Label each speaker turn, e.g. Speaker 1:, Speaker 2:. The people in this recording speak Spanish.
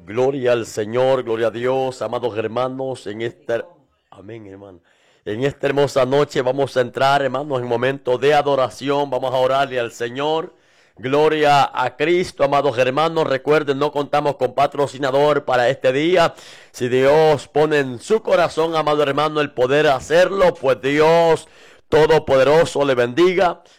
Speaker 1: Gloria al Señor, gloria a Dios, amados hermanos, amén, hermano. En esta hermosa noche vamos a entrar, hermanos, en momento de adoración. Vamos a orarle al Señor. Gloria a Cristo, amados hermanos. Recuerden, no contamos con patrocinador para este día. Si Dios pone en su corazón, amado hermano, el poder hacerlo, pues Dios Todopoderoso le bendiga.